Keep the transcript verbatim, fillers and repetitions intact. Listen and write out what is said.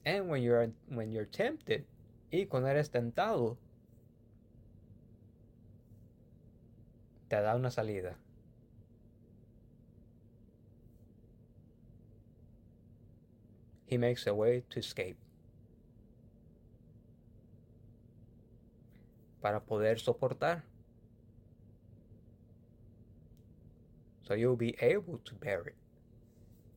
And when you're when you're tempted, y cuando eres tentado, te da una salida. He makes a way to escape. Para poder soportar. So you'll be able to bear it.